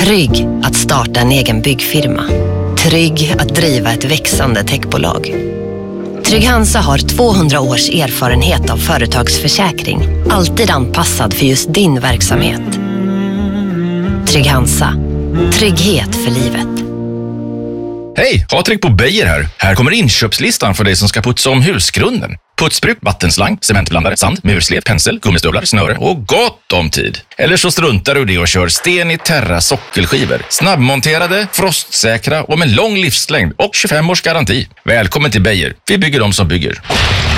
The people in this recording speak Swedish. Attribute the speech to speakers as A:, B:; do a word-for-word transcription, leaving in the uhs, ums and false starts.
A: Trygg att starta en egen byggfirma. Trygg att driva ett växande techbolag. Trygg Hansa har tvåhundra års erfarenhet av företagsförsäkring. Alltid anpassad för just din verksamhet. Trygg Hansa. Trygghet för livet.
B: Hej, Patrik på Beijer här. Här kommer inköpslistan för dig som ska putsa om husgrunden. Putsbruk, vattenslang, cementblandare, sand, murslet, pensel, gummistövlar, snöre och gott om tid. Eller så struntar du det och kör Sten i Terra sockelskivor. Snabbmonterade, frostsäkra och med lång livslängd och tjugofem års garanti. Välkommen till Beijer. Vi bygger dem som bygger.